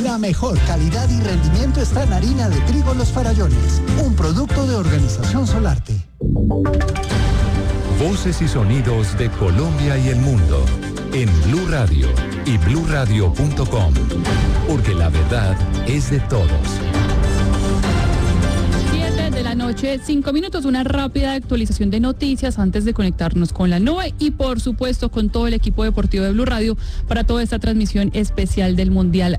La mejor calidad y rendimiento está en harina de trigo Los Farallones, un producto de Organización Solarte. Voces y sonidos de Colombia y el mundo en Blue Radio y bluradio.com, porque la verdad es de todos. 5 minutos, una rápida actualización de noticias antes de conectarnos con la nube y por supuesto con todo el equipo deportivo de Blue Radio para toda esta transmisión especial del Mundial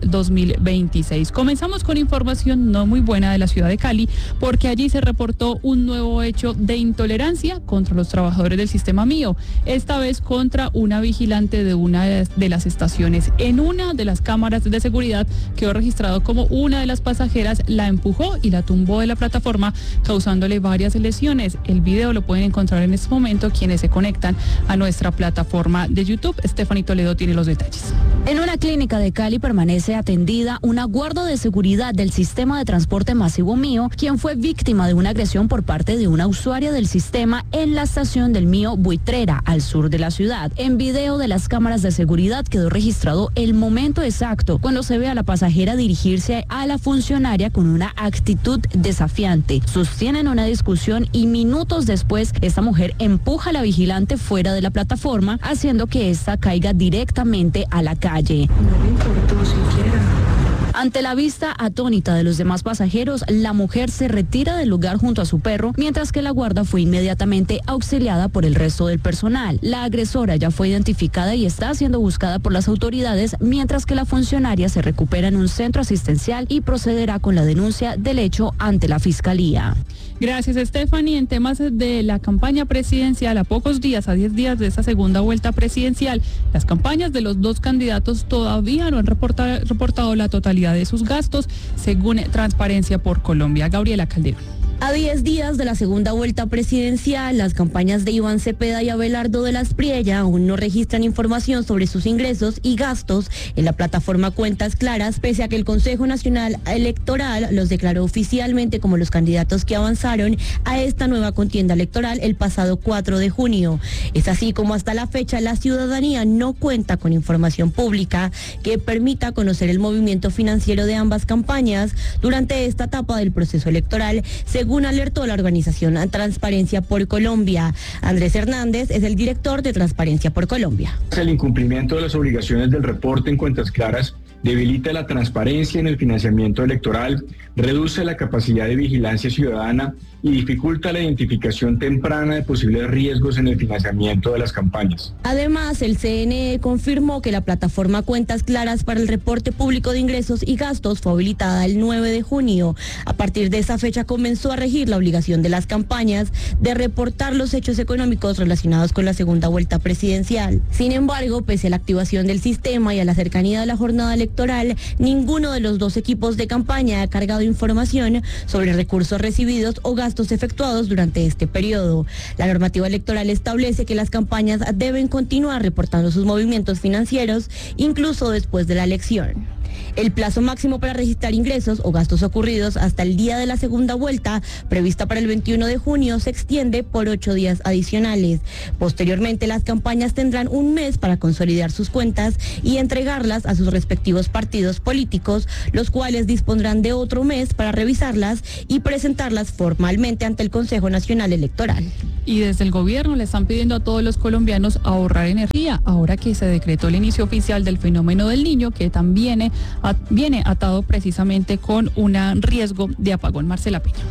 2026. Comenzamos con información no muy buena de la ciudad de Cali, porque allí se reportó un nuevo hecho de intolerancia contra los trabajadores del sistema Mío, esta vez contra una vigilante de una de las estaciones. En una de las cámaras de seguridad quedó registrado como una de las pasajeras la empujó y la tumbó de la plataforma, causándole varias lesiones. El video lo pueden encontrar en este momento quienes se conectan a nuestra plataforma de YouTube. Stephanie Toledo tiene los detalles. En una clínica de Cali permanece atendida una guarda de seguridad del sistema de transporte masivo Mío, quien fue víctima de una agresión por parte de una usuaria del sistema en la estación del Mío Buitrera, al sur de la ciudad. En video de las cámaras de seguridad quedó registrado el momento exacto cuando se ve a la pasajera dirigirse a la funcionaria con una actitud desafiante. Sostienen una discusión y minutos después esta mujer empuja a la vigilante fuera de la plataforma, haciendo que ésta caiga directamente a la calle. No me importó siquiera. Ante la vista atónita de los demás pasajeros, la mujer se retira del lugar junto a su perro, mientras que la guarda fue inmediatamente auxiliada por el resto del personal. La agresora ya fue identificada y está siendo buscada por las autoridades, mientras que la funcionaria se recupera en un centro asistencial y procederá con la denuncia del hecho ante la Fiscalía. Gracias, Stephanie. En temas de la campaña presidencial, a pocos días, a 10 días de esta segunda vuelta presidencial, las campañas de los dos candidatos todavía no han reportado la totalidad de sus gastos, según Transparencia por Colombia. Gabriela Calderón. A 10 días de la segunda vuelta presidencial, las campañas de Iván Cepeda y Abelardo de la Espriella aún no registran información sobre sus ingresos y gastos en la plataforma Cuentas Claras, pese a que el Consejo Nacional Electoral los declaró oficialmente como los candidatos que avanzaron a esta nueva contienda electoral el pasado 4 de junio. Es así como hasta la fecha la ciudadanía no cuenta con información pública que permita conocer el movimiento financiero de ambas campañas durante esta etapa del proceso electoral, según alertó la organización Transparencia por Colombia. Andrés Hernández es el director de Transparencia por Colombia. El incumplimiento de las obligaciones del reporte en Cuentas Claras debilita la transparencia en el financiamiento electoral, reduce la capacidad de vigilancia ciudadana y dificulta la identificación temprana de posibles riesgos en el financiamiento de las campañas. Además, el CNE confirmó que la plataforma Cuentas Claras para el reporte público de ingresos y gastos fue habilitada el 9 de junio. A partir de esa fecha comenzó a regir la obligación de las campañas de reportar los hechos económicos relacionados con la segunda vuelta presidencial. Sin embargo, pese a la activación del sistema y a la cercanía de la jornada electoral, ninguno de los dos equipos de campaña ha cargado información sobre recursos recibidos o gastos efectuados durante este periodo. La normativa electoral establece que las campañas deben continuar reportando sus movimientos financieros incluso después de la elección. El plazo máximo para registrar ingresos o gastos ocurridos hasta el día de la segunda vuelta, prevista para el 21 de junio, se extiende por 8 días adicionales. Posteriormente, las campañas tendrán un mes para consolidar sus cuentas y entregarlas a sus respectivos partidos políticos, los cuales dispondrán de otro mes para revisarlas y presentarlas formalmente ante el Consejo Nacional Electoral. Y desde el gobierno le están pidiendo a todos los colombianos ahorrar energía, ahora que se decretó el inicio oficial del fenómeno del Niño, que también viene atado precisamente con un riesgo de apagón. Marcela Peña.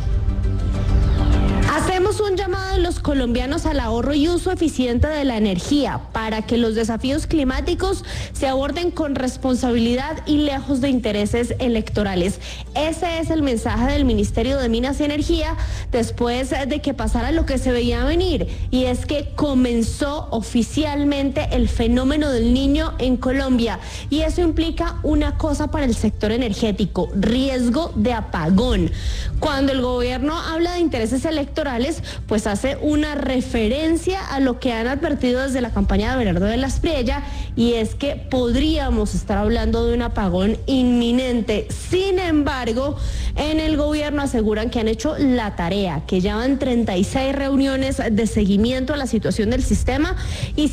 Hacemos un llamado a los colombianos al ahorro y uso eficiente de la energía para que los desafíos climáticos se aborden con responsabilidad y lejos de intereses electorales. Ese es el mensaje del Ministerio de Minas y Energía después de que pasara lo que se veía venir, y es que comenzó oficialmente el fenómeno del Niño en Colombia, y eso implica una cosa para el sector energético: riesgo de apagón. Cuando el gobierno habla de intereses electorales, pues hace hace una referencia a lo que han advertido desde la campaña de Abelardo de la Espriella, y es que podríamos estar hablando de un apagón inminente. Sin embargo, en el gobierno aseguran que han hecho la tarea, que ya van 36 reuniones de seguimiento a la situación del sistema y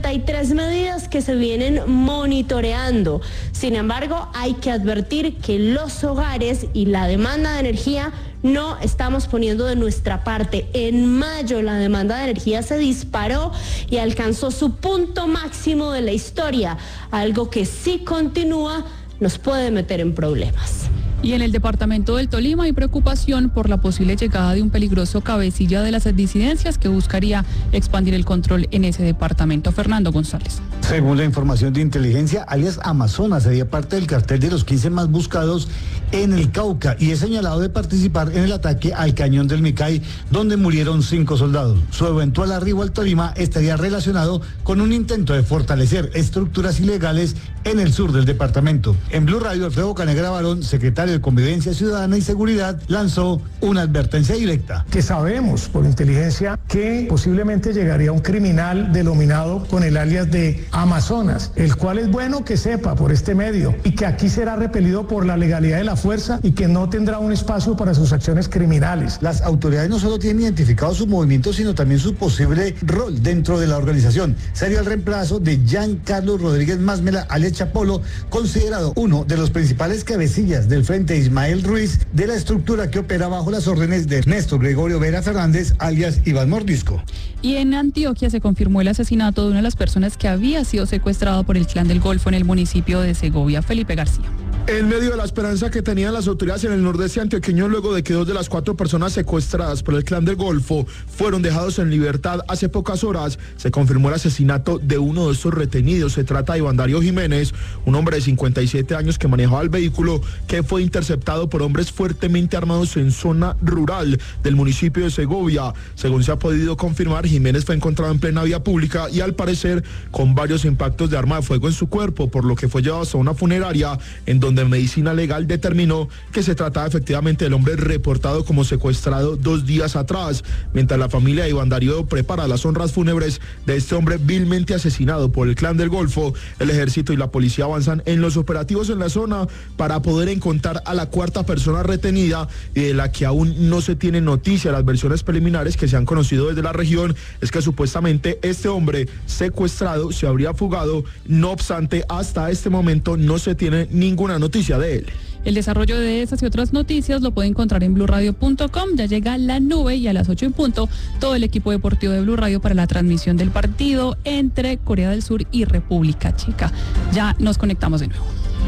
53 medidas que se vienen monitoreando. Sin embargo, hay que advertir que los hogares y la demanda de energía no estamos poniendo de nuestra parte. En mayo la demanda de energía se disparó y alcanzó su punto máximo de la historia, algo que si continúa nos puede meter en problemas. Y en el departamento del Tolima hay preocupación por la posible llegada de un peligroso cabecilla de las disidencias que buscaría expandir el control en ese departamento. Fernando González. Según la información de inteligencia, alias Amazonas sería parte del cartel de los 15 más buscados en el Cauca y es señalado de participar en el ataque al cañón del Micay, donde murieron 5 soldados. Su eventual arribo al Tolima estaría relacionado con un intento de fortalecer estructuras ilegales en el sur del departamento. En Blue Radio, Alfredo Canegra Barón, secretario de Convivencia Ciudadana y Seguridad, lanzó una advertencia directa. Que sabemos por inteligencia que posiblemente llegaría un criminal denominado con el alias de Amazonas, el cual es bueno que sepa por este medio y que aquí será repelido por la legalidad de la fuerza y que no tendrá un espacio para sus acciones criminales. Las autoridades no solo tienen identificado su movimiento, sino también su posible rol dentro de la organización. Sería el reemplazo de Giancarlo Rodríguez Másmela, alias Chapolo, considerado uno de los principales cabecillas del Frente Ismael Ruiz, de la estructura que opera bajo las órdenes de Néstor Gregorio Vera Fernández, alias Iván Mordisco. Y en Antioquia se confirmó el asesinato de una de las personas que había sido secuestrado por el Clan del Golfo en el municipio de Segovia. Felipe García. En medio de la esperanza que tenían las autoridades en el nordeste antioqueño, luego de que 2 de las 4 personas secuestradas por el Clan del Golfo fueron dejados en libertad hace pocas horas, se confirmó el asesinato de uno de estos retenidos. Se trata de Iván Darío Jiménez, un hombre de 57 años que manejaba el vehículo que fue interceptado por hombres fuertemente armados en zona rural del municipio de Segovia. Según se ha podido confirmar, Jiménez fue encontrado en plena vía pública y al parecer con varios impactos de arma de fuego en su cuerpo, por lo que fue llevado hasta una funeraria en donde Medicina Legal determinó que se trataba efectivamente del hombre reportado como secuestrado 2 días atrás, mientras la familia de Iván Darío prepara las honras fúnebres de este hombre vilmente asesinado por el Clan del Golfo. El ejército y la policía avanzan en los operativos en la zona para poder encontrar a la 4ª persona retenida y de la que aún no se tiene noticia. Las versiones preliminares que se han conocido desde la región es que supuestamente este hombre secuestrado se habría fugado. No obstante, hasta este momento no se tiene ninguna noticia de él. El desarrollo de estas y otras noticias lo puede encontrar en blurradio.com. Ya llega la nube y a las 8:00 todo el equipo deportivo de Blue Radio para la transmisión del partido entre Corea del Sur y República Checa. Ya nos conectamos de nuevo.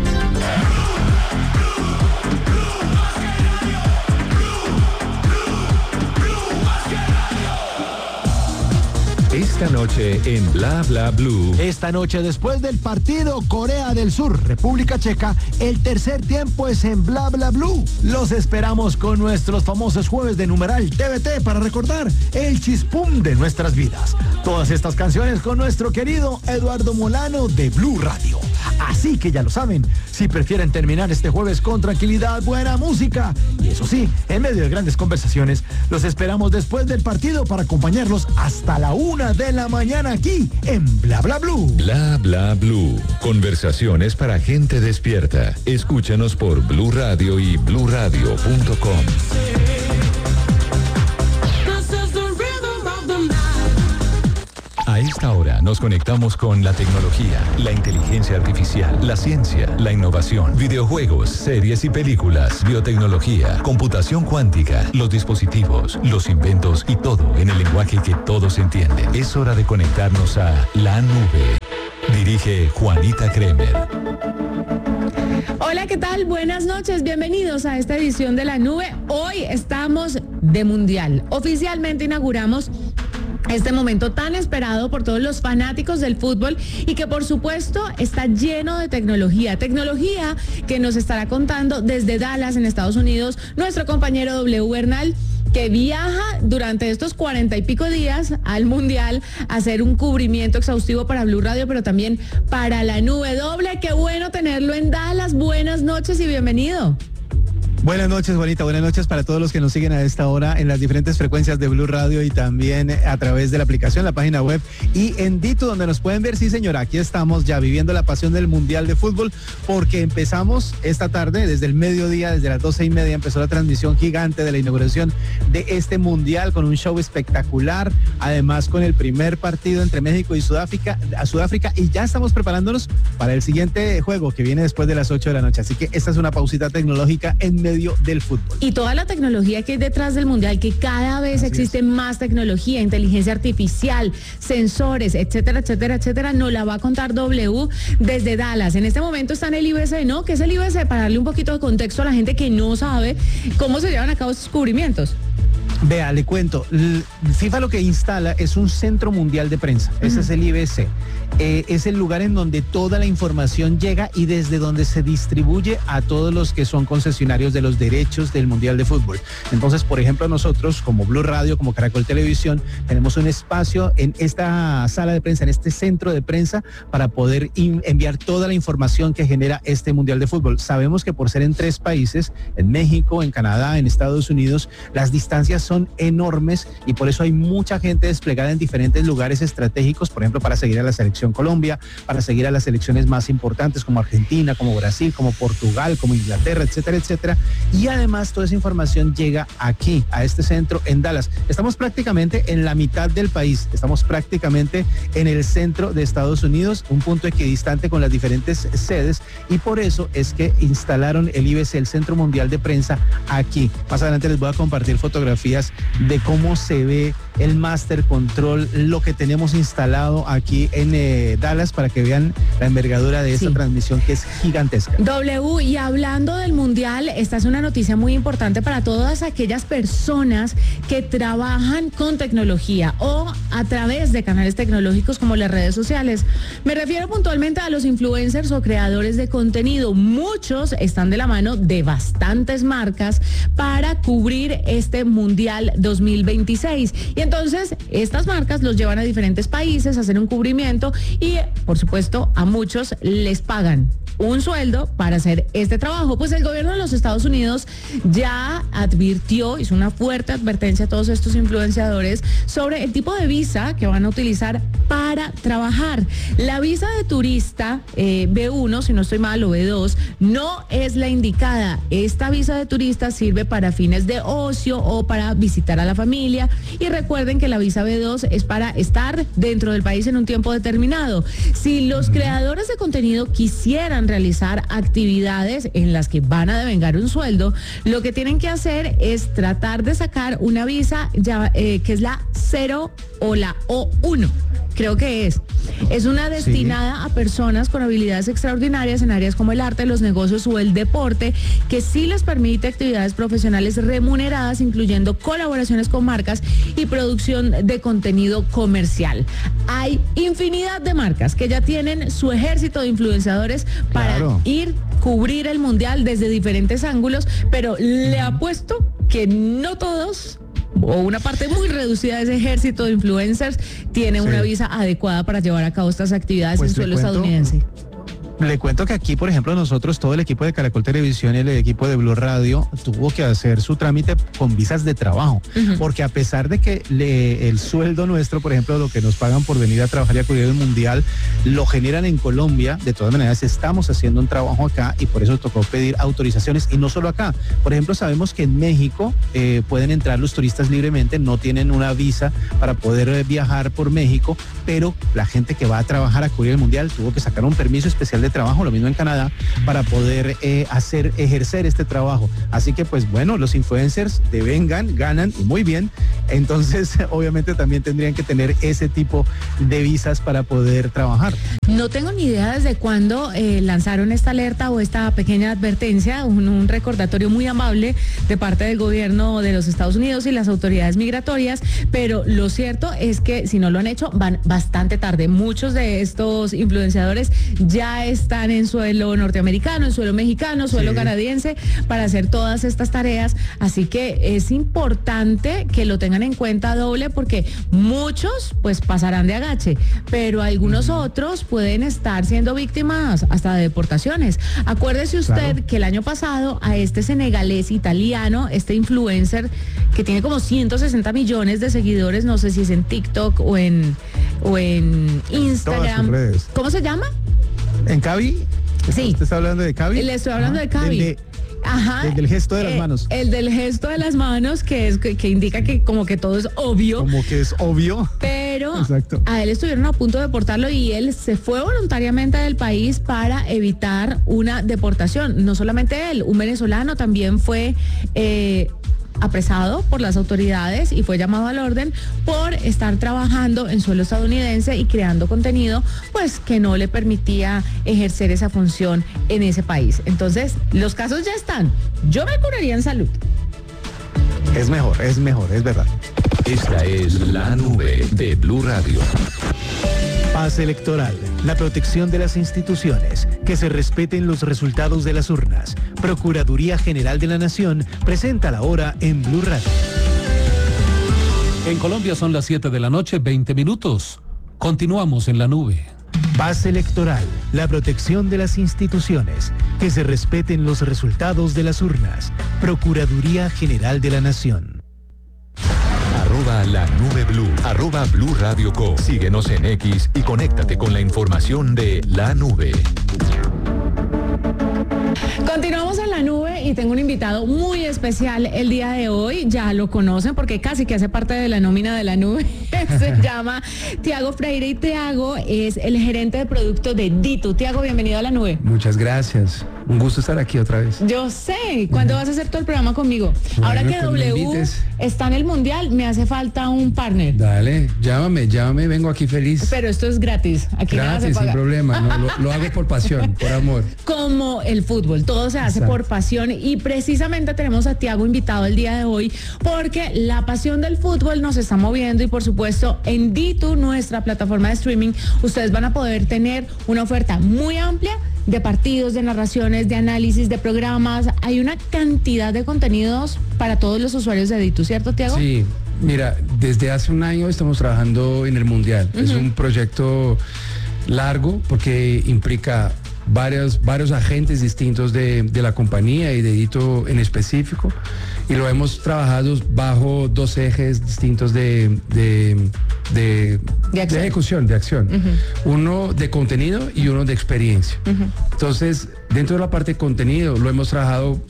Esta noche en Bla Bla Blue. Esta noche, después del partido Corea del Sur, República Checa, el tercer tiempo es en Bla Bla Blue. Los esperamos con nuestros famosos jueves de numeral TVT para recordar el chispum de nuestras vidas. Todas estas canciones con nuestro querido Eduardo Molano de Blue Radio. Así que ya lo saben, si prefieren terminar este jueves con tranquilidad, buena música y eso sí, en medio de grandes conversaciones, los esperamos después del partido para acompañarlos hasta la 1 de la mañana aquí en Bla Bla Blue. Bla Bla Blue. Conversaciones para gente despierta. Escúchanos por Blue Radio y bluradio.com. A esta hora nos conectamos con la tecnología, la inteligencia artificial, la ciencia, la innovación, videojuegos, series y películas, biotecnología, computación cuántica, los dispositivos, los inventos y todo en el lenguaje que todos entienden. Es hora de conectarnos a la nube. Dirige Juanita Kremer. Hola, ¿qué tal? Buenas noches, bienvenidos a esta edición de La Nube. Hoy estamos de Mundial. Oficialmente inauguramos este momento tan esperado por todos los fanáticos del fútbol y que por supuesto está lleno de tecnología que nos estará contando desde Dallas, en Estados Unidos, nuestro compañero W. Bernal, que viaja durante estos 40 y pico días al Mundial a hacer un cubrimiento exhaustivo para Blue Radio, pero también para La Nube. Doble, qué bueno tenerlo en Dallas. Buenas noches y bienvenido. Buenas noches, Juanita. Buenas noches para todos los que nos siguen a esta hora en las diferentes frecuencias de Blue Radio y también a través de la aplicación, la página web y en Dito, donde nos pueden ver. Sí, señora, aquí estamos ya viviendo la pasión del Mundial de Fútbol, porque empezamos esta tarde, desde el mediodía, desde las 12:30, empezó la transmisión gigante de la inauguración de este Mundial con un show espectacular, además con el primer partido entre México y Sudáfrica, y ya estamos preparándonos para el siguiente juego que viene después de las 8 de la noche. Así que esta es una pausita tecnológica en medio del fútbol. Y toda la tecnología que hay detrás del Mundial, que cada vez existe más tecnología, inteligencia artificial, sensores, etcétera, etcétera, etcétera, nos la va a contar W desde Dallas. En este momento está en el IBC, ¿no? ¿Qué es el IBC? Para darle un poquito de contexto a la gente que no sabe cómo se llevan a cabo estos descubrimientos. Vea, le cuento, FIFA lo que instala es un centro mundial de prensa, ese es el IBC. Es el lugar en donde toda la información llega y desde donde se distribuye a todos los que son concesionarios de los derechos del Mundial de Fútbol. Entonces, por ejemplo, nosotros como Blue Radio, como Caracol Televisión, tenemos un espacio en esta sala de prensa, en este centro de prensa, para poder enviar toda la información que genera este Mundial de Fútbol. Sabemos que por ser en 3 países, en México, en Canadá, en Estados Unidos, las distancias son enormes y por eso hay mucha gente desplegada en diferentes lugares estratégicos, por ejemplo, para seguir a la selección Colombia, para seguir a las selecciones más importantes como Argentina, como Brasil, como Portugal, como Inglaterra, etcétera, etcétera. Y además toda esa información llega aquí, a este centro en Dallas. Estamos prácticamente en la mitad del país, estamos prácticamente en el centro de Estados Unidos, un punto equidistante con las diferentes sedes, y por eso es que instalaron el IBC, el Centro Mundial de Prensa, aquí. Más adelante les voy a compartir fotografías de cómo se ve el Master Control, lo que tenemos instalado aquí en Dallas, para que vean la envergadura de esta transmisión, que es gigantesca. W, y hablando del Mundial, esta es una noticia muy importante para todas aquellas personas que trabajan con tecnología o a través de canales tecnológicos como las redes sociales. Me refiero puntualmente a los influencers o creadores de contenido. Muchos están de la mano de bastantes marcas para cubrir este Mundial 2026. Y entonces estas marcas los llevan a diferentes países a hacer un cubrimiento y, por supuesto, a muchos les pagan un sueldo para hacer este trabajo. Pues el gobierno de los Estados Unidos ya advirtió, hizo una fuerte advertencia a todos estos influenciadores sobre el tipo de visa que van a utilizar para trabajar. La visa de turista B1, si no estoy mal, o B2, no es la indicada. Esta visa de turista sirve para fines de ocio o para visitar a la familia, y recuerden que la visa B2 es para estar dentro del país en un tiempo determinado. Si los creadores de contenido quisieran realizar actividades en las que van a devengar un sueldo, lo que tienen que hacer es tratar de sacar una visa que es la 0 o la O1. Creo que es una destinada a personas con habilidades extraordinarias en áreas como el arte, los negocios o el deporte, que sí les permite actividades profesionales remuneradas, incluyendo colaboraciones con marcas y producción de contenido comercial. Hay infinidad de marcas que ya tienen su ejército de influenciadores para cubrir el Mundial desde diferentes ángulos, pero le apuesto que no todos, o una parte muy reducida de ese ejército de influencers, tiene una visa adecuada para llevar a cabo estas actividades en suelo estadounidense. Le cuento que aquí, por ejemplo, nosotros, todo el equipo de Caracol Televisión y el equipo de Blue Radio, tuvo que hacer su trámite con visas de trabajo, porque a pesar de que el sueldo nuestro, por ejemplo, lo que nos pagan por venir a trabajar y a cubrir el Mundial, lo generan en Colombia, de todas maneras estamos haciendo un trabajo acá y por eso tocó pedir autorizaciones, y no solo acá. Por ejemplo, sabemos que en México pueden entrar los turistas libremente, no tienen una visa para poder viajar por México, pero la gente que va a trabajar a cubrir el Mundial tuvo que sacar un permiso especial de trabajo, lo mismo en Canadá, para poder ejercer este trabajo. Así que pues bueno, los influencers devengan, ganan y muy bien, entonces obviamente también tendrían que tener ese tipo de visas para poder trabajar. No tengo ni idea desde cuándo lanzaron esta alerta o esta pequeña advertencia, un recordatorio muy amable de parte del gobierno de los Estados Unidos y las autoridades migratorias, pero lo cierto es que si no lo han hecho, van bastante tarde. Muchos de estos influenciadores ya están en suelo norteamericano, en suelo mexicano, suelo canadiense, para hacer todas estas tareas. Así que es importante que lo tengan en cuenta doble, porque muchos pues pasarán de agache, pero algunos otros pueden estar siendo víctimas hasta de deportaciones. Acuérdese usted que el año pasado a este senegalés italiano, este influencer que tiene como 160 millones de seguidores, no sé si es en TikTok o en Instagram. ¿Cómo se llama? ¿En Cavi? Sí. ¿Usted está hablando de Cavi? Le estoy hablando de Cavi. El del gesto de las manos. El del gesto de las manos, que indica que como que todo es obvio. Como que es obvio. Pero a él estuvieron a punto de deportarlo y él se fue voluntariamente del país para evitar una deportación. No solamente él, un venezolano también fue apresado por las autoridades y fue llamado al orden por estar trabajando en suelo estadounidense y creando contenido pues que no le permitía ejercer esa función en ese país. Entonces, los casos ya están. Yo me curaría en salud. Es mejor, es verdad. Esta es La Nube de Blue Radio. Paz electoral, la protección de las instituciones, que se respeten los resultados de las urnas. Procuraduría General de la Nación presenta la hora en Blue Radio. En Colombia son las 7 de la noche, 20 minutos. Continuamos en La Nube. Paz electoral, la protección de las instituciones, que se respeten los resultados de las urnas. Procuraduría General de la Nación. La Nube Blue, @Blue Radio Co. Síguenos en X y conéctate con la información de La Nube. Continuamos en La Nube y tengo un invitado muy especial el día de hoy. Ya lo conocen porque casi que hace parte de la nómina de La Nube. Se llama Tiago Freire y Tiago es el gerente de producto de Ditu. Tiago, bienvenido a La Nube. Muchas gracias. Un gusto estar aquí otra vez. Yo sé. ¿Cuándo vas a hacer todo el programa conmigo? Bueno, ahora que W está en el Mundial, me hace falta un partner. Dale, llámame, vengo aquí feliz. Pero esto es gratis. Aquí nada se paga. Sin problema. No, lo hago por pasión, por amor. Como el fútbol, todo se hace por pasión y precisamente tenemos a Tiago invitado el día de hoy porque la pasión del fútbol nos está moviendo y por supuesto en Ditu, nuestra plataforma de streaming, ustedes van a poder tener una oferta muy amplia de partidos, de narraciones, de análisis, de programas. Hay una cantidad de contenidos para todos los usuarios de Ditu, ¿cierto, Tiago? Sí, mira, desde hace un año estamos trabajando en el Mundial. Es un proyecto largo porque implica varios agentes distintos de la compañía y de Ditu en específico, y lo hemos trabajado bajo dos ejes distintos de ejecución, de acción. Uno de contenido y uno de experiencia. Entonces, dentro de la parte de contenido lo hemos trabajado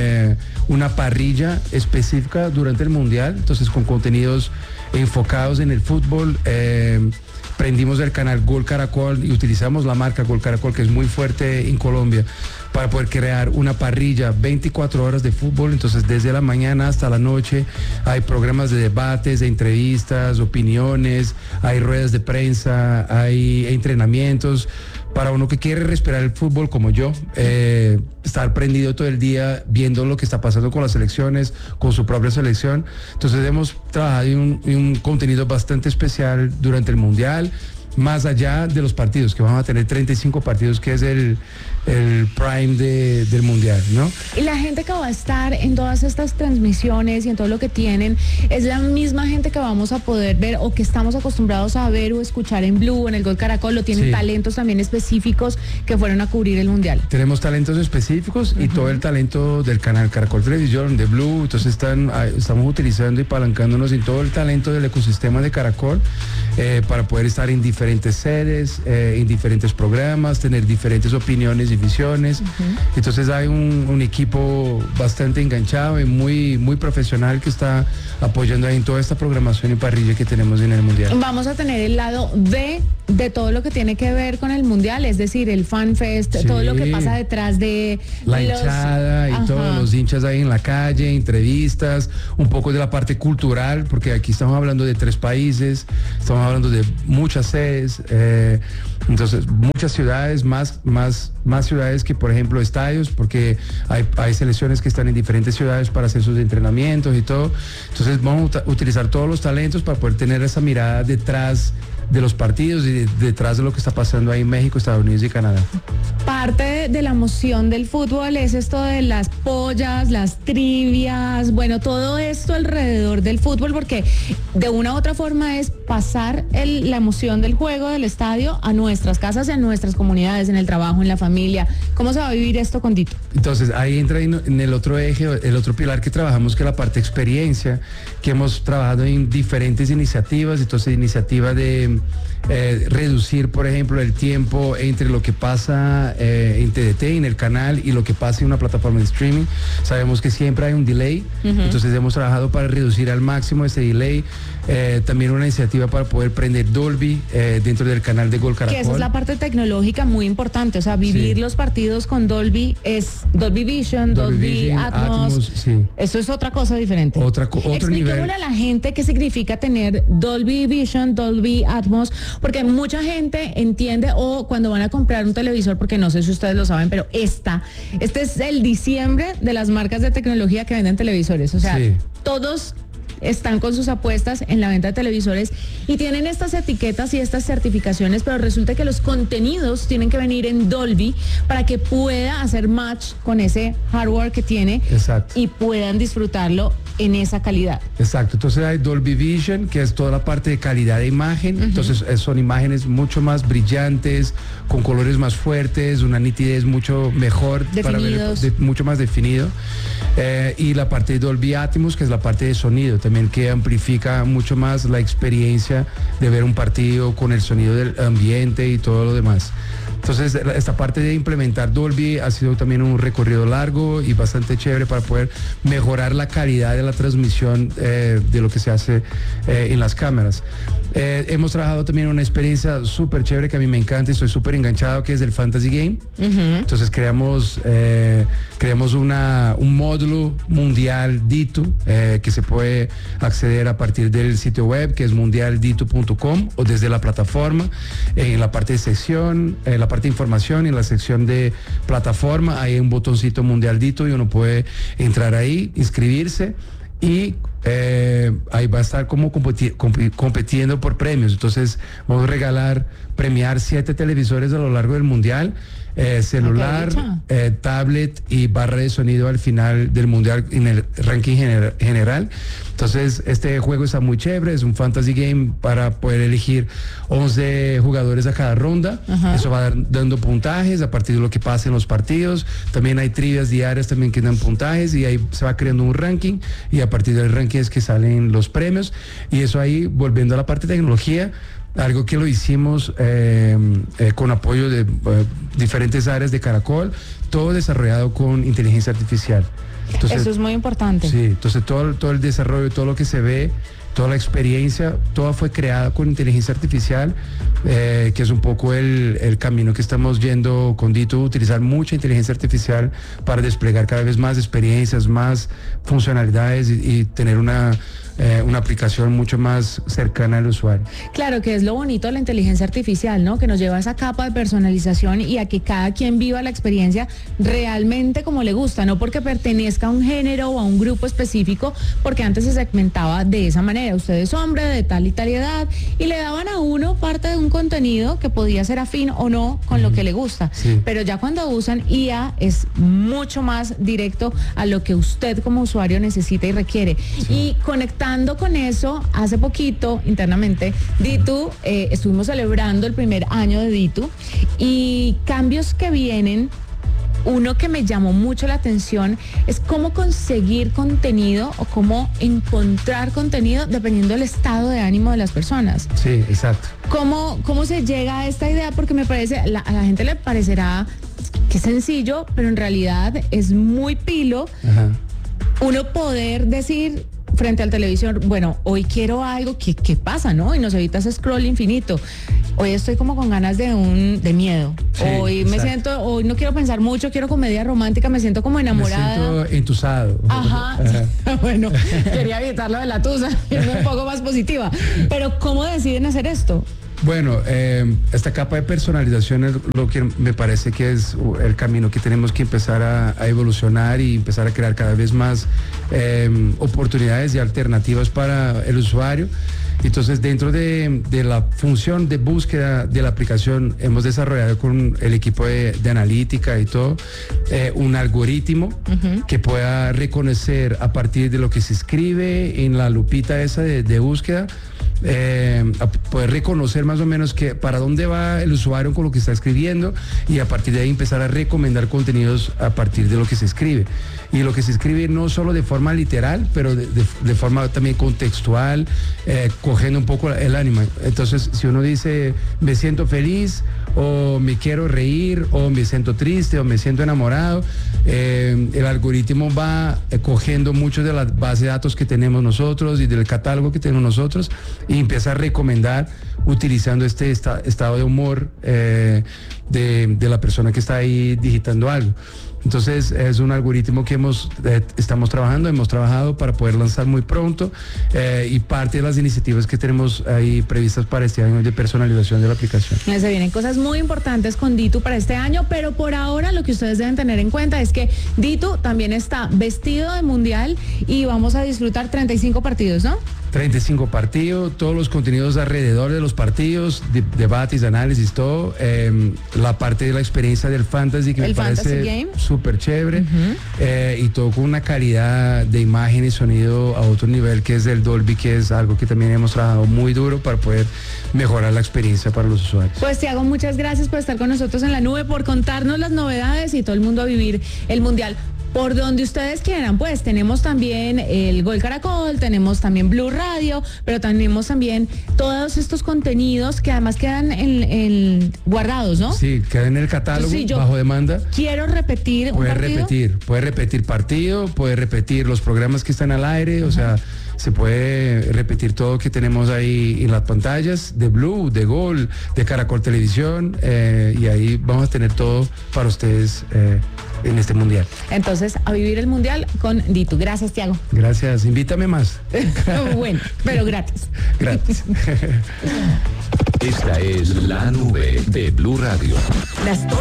una parrilla específica durante el Mundial, entonces con contenidos enfocados en el fútbol. Prendimos el canal Gol Caracol y utilizamos la marca Gol Caracol, que es muy fuerte en Colombia, para poder crear una parrilla 24 horas de fútbol. Entonces, desde la mañana hasta la noche hay programas de debates, de entrevistas, opiniones, hay ruedas de prensa, hay entrenamientos. Para uno que quiere respirar el fútbol como yo, estar prendido todo el día viendo lo que está pasando con las selecciones, con su propia selección. Entonces hemos trabajado en un contenido bastante especial durante el Mundial, más allá de los partidos, que vamos a tener 35 partidos, que es el prime del Mundial, ¿no? Y la gente que va a estar en todas estas transmisiones y en todo lo que tienen, es la misma gente que vamos a poder ver o que estamos acostumbrados a ver o escuchar en Blue, en el Gol Caracol, o tienen talentos también específicos que fueron a cubrir el Mundial. Tenemos talentos específicos y todo el talento del canal Caracol Televisión, de Blue. Entonces estamos utilizando y palancándonos en todo el talento del ecosistema de Caracol para poder estar en diferentes sedes, en diferentes programas, tener diferentes opiniones y visiones. Entonces hay un equipo bastante enganchado y muy profesional que está apoyando ahí en toda esta programación y parrilla que tenemos en el Mundial. Vamos a tener el lado de todo lo que tiene que ver con el Mundial, es decir, el Fan Fest, todo lo que pasa detrás de la hinchada y todos los hinchas ahí en la calle, entrevistas, un poco de la parte cultural, porque aquí estamos hablando de 3 países, estamos hablando de muchas sedes, entonces muchas ciudades, más ciudades que, por ejemplo, estadios, porque hay selecciones que están en diferentes ciudades para hacer sus entrenamientos y todo. Entonces vamos a utilizar todos los talentos para poder tener esa mirada detrás de los partidos y detrás de lo que está pasando ahí en México, Estados Unidos y Canadá. Parte de la emoción del fútbol es esto de las pollas, las trivias, bueno, todo esto alrededor del fútbol, porque de una u otra forma es pasar la emoción del juego, del estadio, a nuestras casas, a nuestras comunidades, en el trabajo, en la familia. ¿Cómo se va a vivir esto con Dito? Entonces ahí entra en el otro eje, el otro pilar que trabajamos, que es la parte de experiencia, que hemos trabajado en diferentes iniciativas. Entonces, iniciativa de reducir, por ejemplo, el tiempo entre lo que pasa en TDT, en el canal, y lo que pasa en una plataforma de streaming. Sabemos que siempre hay un delay, entonces hemos trabajado para reducir al máximo ese delay. También una iniciativa para poder prender Dolby dentro del canal de Gol Caracol. Que esa es la parte tecnológica muy importante, o sea, vivir los partidos con Dolby es Dolby Vision, Dolby Atmos. Sí. Eso es otra cosa diferente. Otro Expliquémosle nivel. a la gente qué significa tener Dolby Vision, Dolby Atmos, porque mucha gente entiende, o cuando van a comprar un televisor, porque no sé si ustedes lo saben, pero este es el diciembre de las marcas de tecnología que venden televisores, o sea, todos están con sus apuestas en la venta de televisores y tienen estas etiquetas y estas certificaciones, pero resulta que los contenidos tienen que venir en Dolby para que pueda hacer match con ese hardware que tiene. Exacto. Y puedan disfrutarlo en esa calidad. Exacto, entonces hay Dolby Vision, que es toda la parte de calidad de imagen. Entonces son imágenes mucho más brillantes, con colores más fuertes, una nitidez mucho mejor, para ver, mucho más definido. Y la parte de Dolby Atmos, que es la parte de sonido también, que amplifica mucho más la experiencia de ver un partido con el sonido del ambiente y todo lo demás. Entonces, esta parte de implementar Dolby ha sido también un recorrido largo y bastante chévere para poder mejorar la calidad de la transmisión de lo que se hace en las cámaras. Hemos trabajado también una experiencia súper chévere que a mí me encanta y estoy súper enganchado, que es el Fantasy Game. Entonces creamos un módulo mundial Dito que se puede acceder a partir del sitio web, que es mundialdito.com, o desde la plataforma, en la parte de sección, la parte de información, y en la sección de plataforma hay un botoncito Mundial Dito y uno puede entrar ahí, inscribirse, y ahí va a estar como compitiendo por premios. Entonces vamos a premiar 7 televisores a lo largo del mundial, celular, tablet y barra de sonido al final del mundial en el ranking general. Entonces este juego está muy chévere, es un fantasy game para poder elegir 11 jugadores a cada ronda. Eso va dando puntajes a partir de lo que pasa en los partidos. También hay trivias diarias también que dan puntajes, y ahí se va creando un ranking, y a partir del ranking es que salen los premios. Y eso ahí, volviendo a la parte de tecnología, algo que lo hicimos con apoyo de diferentes áreas de Caracol, todo desarrollado con inteligencia artificial. Entonces, eso es muy importante. Sí, entonces todo el desarrollo, todo lo que se ve, toda la experiencia, toda fue creada con inteligencia artificial, que es un poco el camino que estamos yendo con Dito, utilizar mucha inteligencia artificial para desplegar cada vez más experiencias, más funcionalidades y tener una aplicación mucho más cercana al usuario. Claro, que es lo bonito de la inteligencia artificial, ¿no? Que nos lleva a esa capa de personalización y a que cada quien viva la experiencia realmente como le gusta, no porque pertenezca a un género o a un grupo específico, porque antes se segmentaba de esa manera. Usted es hombre de tal y tal edad, y le daban a uno parte de un contenido que podía ser afín o no con lo que le gusta. Sí. Pero ya cuando usan IA es mucho más directo a lo que usted como usuario necesita y requiere. Sí. Y conectando con eso, hace poquito, internamente, Dito, estuvimos celebrando el primer año de Dito, y cambios que vienen. Uno que me llamó mucho la atención es cómo conseguir contenido o cómo encontrar contenido dependiendo del estado de ánimo de las personas. Sí, exacto. ¿Cómo se llega a esta idea? Porque me parece, a la gente le parecerá que es sencillo, pero en realidad es muy pilo. Uno poder decir frente al televisor, bueno, hoy quiero algo, ¿qué pasa, no? Y nos evita ese scroll infinito. Hoy estoy como con ganas de miedo. Sí, hoy me siento, hoy no quiero pensar mucho, quiero comedia romántica, me siento como enamorada. Me siento entusado. Ajá. Bueno, quería evitarlo de la tusa, irme un poco más positiva. Pero ¿cómo deciden hacer esto? Bueno, esta capa de personalización es lo que me parece que es el camino que tenemos que empezar a evolucionar y empezar a crear cada vez más oportunidades y alternativas para el usuario. Entonces, dentro de la función de búsqueda de la aplicación, hemos desarrollado con el equipo de analítica y todo, un algoritmo que pueda reconocer a partir de lo que se escribe en la lupita esa de búsqueda, poder reconocer más o menos que para dónde va el usuario con lo que está escribiendo, y a partir de ahí empezar a recomendar contenidos a partir de lo que se escribe. Y lo que se escribe no solo de forma literal, pero de forma también contextual, cogiendo un poco el ánimo. Entonces, si uno dice me siento feliz, o me quiero reír, o me siento triste, o me siento enamorado, el algoritmo va cogiendo mucho de la base de datos que tenemos nosotros y del catálogo que tenemos nosotros, y empieza a recomendar utilizando este estado de humor de la persona que está ahí digitando algo. Entonces es un algoritmo que hemos trabajado para poder lanzar muy pronto, y parte de las iniciativas que tenemos ahí previstas para este año de personalización de la aplicación. Se vienen cosas muy importantes con Ditu para este año, pero por ahora lo que ustedes deben tener en cuenta es que Ditu también está vestido de mundial y vamos a disfrutar 35 partidos, ¿no? 35 partidos, todos los contenidos alrededor de los partidos, debates, análisis, todo. La parte de la experiencia del fantasy, que me parece súper chévere, y todo con una calidad de imagen y sonido a otro nivel, que es el Dolby, que es algo que también hemos trabajado muy duro para poder mejorar la experiencia para los usuarios. Pues Tiago, muchas gracias por estar con nosotros en la nube, por contarnos las novedades y todo el mundo a vivir el mundial. Por donde ustedes quieran, pues tenemos también el Gol Caracol, tenemos también Blue Radio, pero tenemos también todos estos contenidos que además quedan guardados, ¿no? Sí, quedan en el catálogo, bajo demanda. Quiero repetir un partido. Puede repetir partido, puede repetir los programas que están al aire, o sea, se puede repetir todo que tenemos ahí en las pantallas de Blue, de Gol, de Caracol Televisión, y ahí vamos a tener todo para ustedes en este mundial. Entonces, a vivir el mundial con Ditu. Gracias, Tiago. Gracias, invítame más. Bueno, pero gratis. Gratis. Esta es la nube de Blue Radio. Las